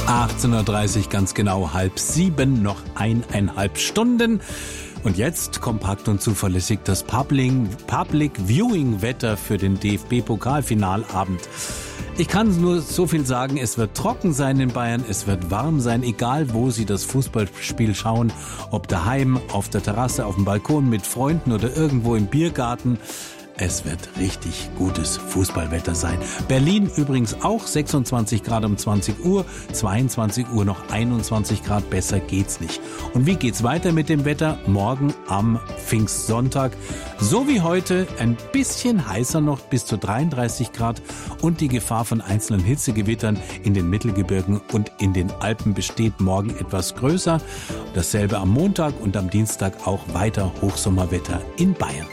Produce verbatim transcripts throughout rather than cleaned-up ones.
achtzehn Uhr dreißig, ganz genau halb sieben, noch eineinhalb Stunden. Und jetzt kompakt und zuverlässig das Public, Public Viewing Wetter für den D F B-Pokalfinalabend. Ich kann nur so viel sagen, es wird trocken sein in Bayern, es wird warm sein, egal wo Sie das Fußballspiel schauen, ob daheim, auf der Terrasse, auf dem Balkon, mit Freunden oder irgendwo im Biergarten. Es wird richtig gutes Fußballwetter sein. Berlin übrigens auch sechsundzwanzig Grad um zwanzig Uhr, zweiundzwanzig Uhr noch einundzwanzig Grad, besser geht's nicht. Und wie geht's weiter mit dem Wetter? Morgen am Pfingstsonntag, so wie heute, ein bisschen heißer noch, bis zu dreiunddreißig Grad, und die Gefahr von einzelnen Hitzegewittern in den Mittelgebirgen und in den Alpen besteht morgen etwas größer. Dasselbe am Montag und am Dienstag auch weiter Hochsommerwetter in Bayern.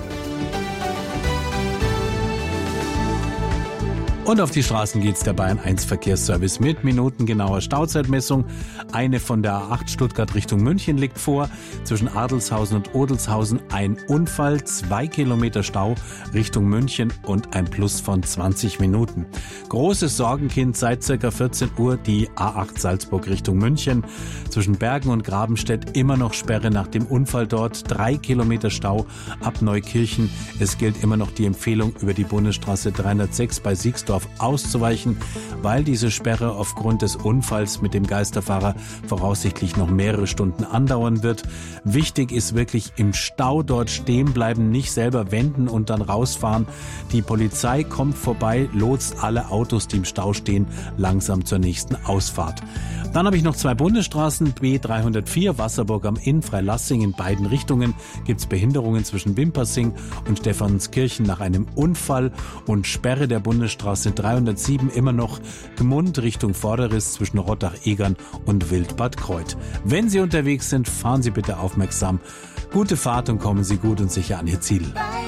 Und auf die Straßen geht's, der Bayern eins Verkehrsservice mit minutengenauer Stauzeitmessung. Eine von der A acht Stuttgart Richtung München liegt vor. Zwischen Adelshausen und Odelshausen ein Unfall, zwei Kilometer Stau Richtung München und ein Plus von zwanzig Minuten. Großes Sorgenkind seit ca. vierzehn Uhr die A acht Salzburg Richtung München. Zwischen Bergen und Grabenstedt immer noch Sperre nach dem Unfall dort. Drei Kilometer Stau ab Neukirchen. Es gilt immer noch die Empfehlung, über die Bundesstraße dreihundertsechs bei Siegsdorf auszuweichen, weil diese Sperre aufgrund des Unfalls mit dem Geisterfahrer voraussichtlich noch mehrere Stunden andauern wird. Wichtig ist wirklich, im Stau dort stehen bleiben, nicht selber wenden und dann rausfahren. Die Polizei kommt vorbei, lotst alle Autos, die im Stau stehen, langsam zur nächsten Ausfahrt. Dann habe ich noch zwei Bundesstraßen, B dreihundertvier, Wasserburg am Inn, Freilassing, in beiden Richtungen gibt's Behinderungen zwischen Wimpersing und Stephanskirchen nach einem Unfall, und Sperre der Bundesstraße dreihundertsieben immer noch Gmund Richtung Vorderriss zwischen Rottach-Egern und Wildbad Kreuth. Wenn Sie unterwegs sind, fahren Sie bitte aufmerksam. Gute Fahrt und kommen Sie gut und sicher an Ihr Ziel.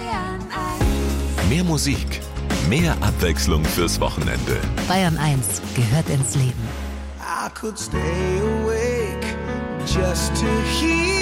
Mehr Musik, mehr Abwechslung fürs Wochenende. Bayern eins gehört ins Leben. I could stay awake just to hear